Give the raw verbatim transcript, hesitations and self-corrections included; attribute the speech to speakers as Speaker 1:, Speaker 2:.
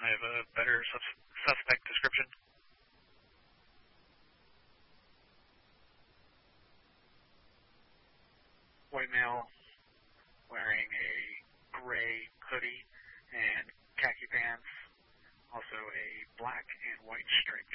Speaker 1: I have a better sus- suspect description. White male wearing a gray hoodie and khaki pants, also a black and white striped